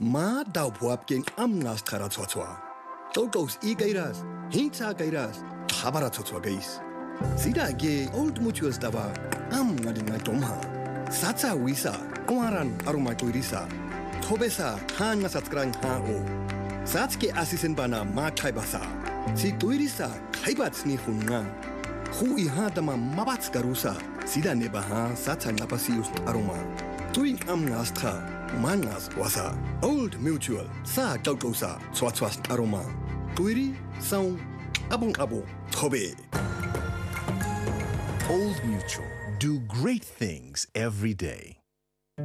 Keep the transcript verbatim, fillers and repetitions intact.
Ma dau puap king amnas tara tsotswa. Totos e gairas, hinta gairas, tabara tsotswa gais. Sida ge old mutuals dava am ngadinga tomha. Satsa wisa, kuaran aruma tuirisa. Tobesa hanga satskrang ha o. Satske asisen bana ma kaibasa. Si tuirisa kaibats ni hunga. Hu iha dama mabats garusa. Sida nebaha satsa napasius aruma. Tuing amnas tra. Mangas wasa Old Mutual sa tautosa swatwas aroma tuiri saung abong abong tobe. Old Mutual, do great things every day.